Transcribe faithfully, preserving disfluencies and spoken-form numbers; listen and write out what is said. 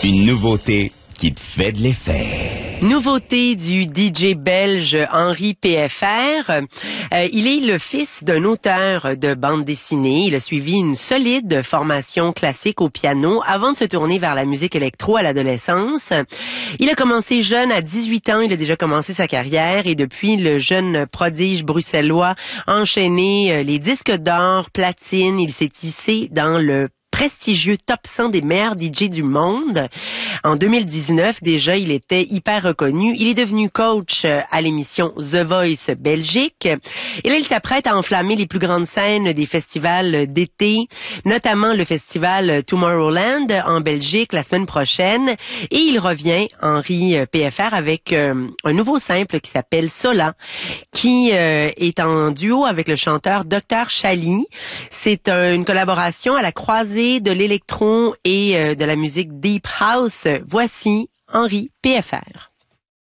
Une nouveauté qui te fait de l'effet. Nouveauté du D J belge Henri P F R. Euh, il est le fils d'un auteur de bande dessinée. Il a suivi une solide formation classique au piano avant de se tourner vers la musique électro à l'adolescence. Il a commencé jeune, à dix-huit ans, il a déjà commencé sa carrière et depuis, le jeune prodige bruxellois a enchaîné les disques d'or, platine. Il s'est hissé dans le prestigieux top cent des meilleurs D J du monde. En deux mille dix-neuf, déjà, il était hyper reconnu. Il est devenu coach à l'émission The Voice Belgique. Et là, il s'apprête à enflammer les plus grandes scènes des festivals d'été, notamment le festival Tomorrowland en Belgique la semaine prochaine. Et il revient, Henri P F R, avec euh, un nouveau simple qui s'appelle Sola, qui euh, est en duo avec le chanteur docteur Chali. C'est euh, une collaboration à la croisée de l'électro et euh, de la musique Deep House. Voici Henri P F R.